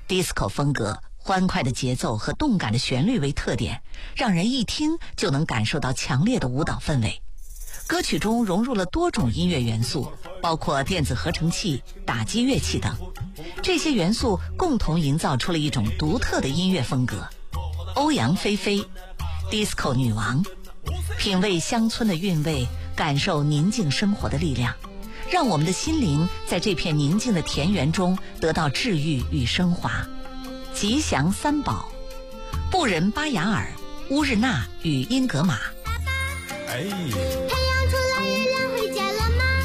disco 风格，欢快的节奏和动感的旋律为特点，让人一听就能感受到强烈的舞蹈氛围。歌曲中融入了多种音乐元素，包括电子合成器、打击乐器等，这些元素共同营造出了一种独特的音乐风格。欧阳菲菲 disco 女王，品味乡村的韵味，感受宁静生活的力量，让我们的心灵在这片宁静的田园中得到治愈与升华。吉祥三宝，布仁巴雅尔、乌日纳与英格玛。 哎。